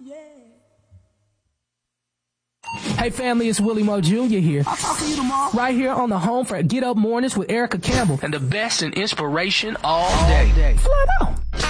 Hey family, it's Willie Mo Jr. here. I'll talk to you tomorrow. Right here on the home for Get Up Mornings with Erica Campbell. And the best in inspiration all day. Flat out.